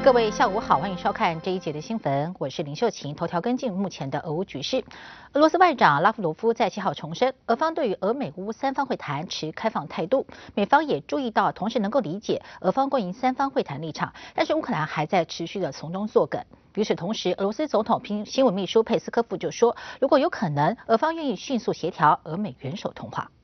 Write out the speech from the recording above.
各位下午好，欢迎收看这一节的新闻，我是林秀琴。头条跟进目前的俄乌局势。俄罗斯外长拉夫罗夫在7号重申，俄方对于俄美乌三方会谈持开放态度，美方也注意到，同时能够理解俄方关于三方会谈立场，但是乌克兰还在持续的从中作梗。与此同时，俄罗斯总统新闻秘书佩斯科夫就说，如果有可能，俄方愿意迅速协调俄美元首通话。